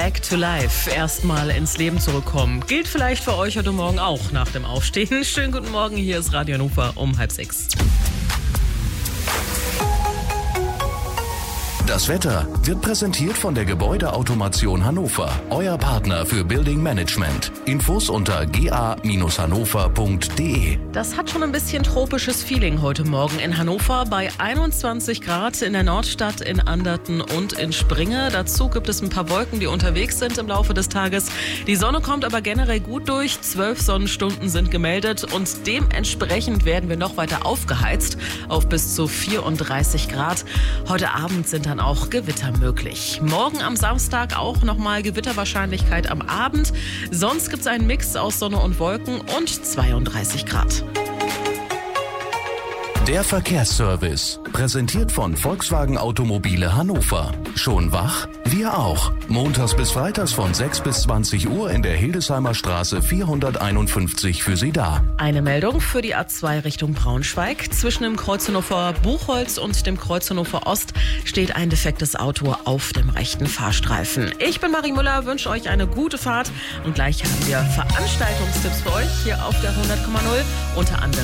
Back to Life. Erstmal ins Leben zurückkommen. Gilt vielleicht für euch heute Morgen auch nach dem Aufstehen. Schönen guten Morgen, hier ist Radio Hannover um 5:30. Das Wetter wird präsentiert von der Gebäudeautomation Hannover, euer Partner für Building Management. Infos unter ga-hannover.de. Das hat schon ein bisschen tropisches Feeling heute Morgen in Hannover bei 21 Grad in der Nordstadt, in Anderten und in Springe. Dazu gibt es ein paar Wolken, die unterwegs sind im Laufe des Tages. Die Sonne kommt aber generell gut durch. 12 Sonnenstunden sind gemeldet und dementsprechend werden wir noch weiter aufgeheizt auf bis zu 34 Grad. Heute Abend sind dann auch Gewitter möglich. Morgen am Samstag auch nochmal Gewitterwahrscheinlichkeit am Abend. Sonst gibt es einen Mix aus Sonne und Wolken und 32 Grad. Der Verkehrsservice, präsentiert von Volkswagen Automobile Hannover. Schon wach? Wir auch. Montags bis freitags von 6 bis 20 Uhr in der Hildesheimer Straße 451 für Sie da. Eine Meldung für die A2 Richtung Braunschweig. Zwischen dem Kreuz Hannover Buchholz und dem Kreuz Hannover Ost steht ein defektes Auto auf dem rechten Fahrstreifen. Ich bin Marie Müller, wünsche euch eine gute Fahrt und gleich haben wir Veranstaltungstipps für euch hier auf der 100,0. Unter anderem